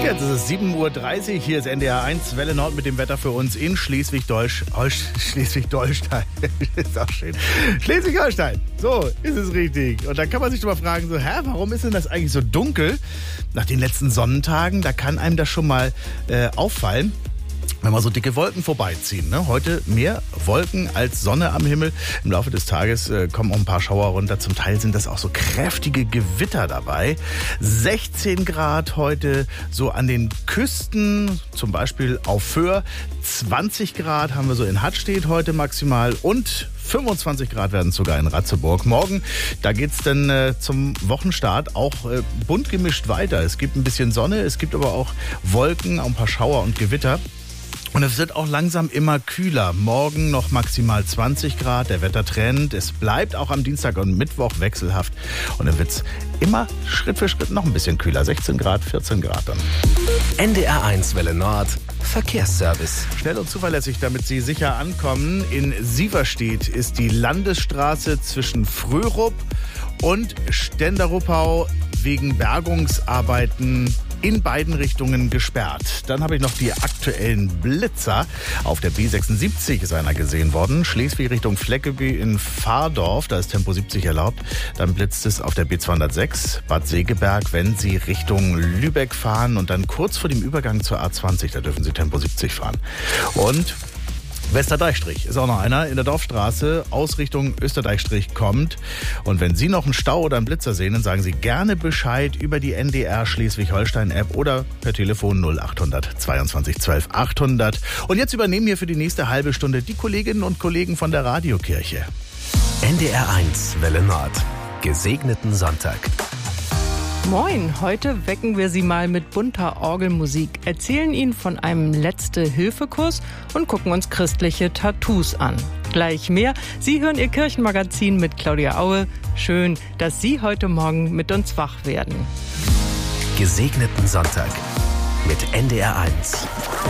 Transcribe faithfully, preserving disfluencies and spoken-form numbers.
Jetzt ist es sieben Uhr dreißig, hier ist N D R eins, Welle Nord mit dem Wetter für uns in Schleswig-Holstein. Schleswig-Holstein, ist auch schön. Schleswig-Holstein, so ist es richtig. Und dann kann man sich doch mal fragen, so, hä, warum ist denn das eigentlich so dunkel? Nach den letzten Sonnentagen, da kann einem das schon mal äh, auffallen, wenn mal so dicke Wolken vorbeiziehen. Ne? Heute mehr Wolken als Sonne am Himmel. Im Laufe des Tages äh, kommen auch ein paar Schauer runter. Zum Teil sind das auch so kräftige Gewitter dabei. sechzehn Grad heute so an den Küsten, zum Beispiel auf Föhr. zwanzig Grad haben wir so in Hattstedt heute maximal und fünfundzwanzig Grad werden es sogar in Ratzeburg. Morgen, da geht's dann äh, zum Wochenstart auch äh, bunt gemischt weiter. Es gibt ein bisschen Sonne, es gibt aber auch Wolken, auch ein paar Schauer und Gewitter. Und es wird auch langsam immer kühler. Morgen noch maximal zwanzig Grad, der Wettertrend. Es bleibt auch am Dienstag und Mittwoch wechselhaft. Und dann wird es immer Schritt für Schritt noch ein bisschen kühler. sechzehn Grad, vierzehn Grad dann. N D R eins Welle Nord, Verkehrsservice. Schnell und zuverlässig, damit Sie sicher ankommen. In Sieverstedt ist die Landesstraße zwischen Fröhrup und Stenderuppau wegen Bergungsarbeiten in beiden Richtungen gesperrt. Dann habe ich noch die aktuellen Blitzer. Auf der B sechsundsiebzig ist einer gesehen worden. Schleswig Richtung Fleckeby in Fahrdorf, da ist Tempo siebzig erlaubt. Dann blitzt es auf der B zweihundertsechs Bad Segeberg, wenn Sie Richtung Lübeck fahren. Und dann kurz vor dem Übergang zur A zwanzig, da dürfen Sie Tempo siebzig fahren. Und Westerdeichstrich ist auch noch einer in der Dorfstraße aus Richtung Österdeichstrich kommt. Und wenn Sie noch einen Stau oder einen Blitzer sehen, dann sagen Sie gerne Bescheid über die N D R Schleswig-Holstein-App oder per Telefon null achthundert zweiundzwanzig zwölf achthundert. Und jetzt übernehmen wir für die nächste halbe Stunde die Kolleginnen und Kollegen von der Radiokirche. N D R eins Welle Nord. Gesegneten Sonntag. Moin, heute wecken wir Sie mal mit bunter Orgelmusik, erzählen Ihnen von einem Letzte-Hilfe-Kurs und gucken uns christliche Tattoos an. Gleich mehr. Sie hören Ihr Kirchenmagazin mit Claudia Aue. Schön, dass Sie heute Morgen mit uns wach werden. Gesegneten Sonntag mit N D R eins.